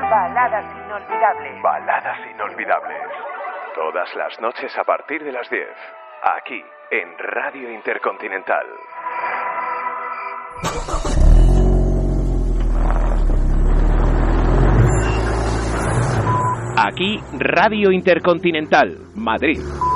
Baladas inolvidables. Baladas inolvidables. Todas las noches a partir de las 10. Aquí, en Radio Intercontinental. Aquí, Radio Intercontinental, Madrid.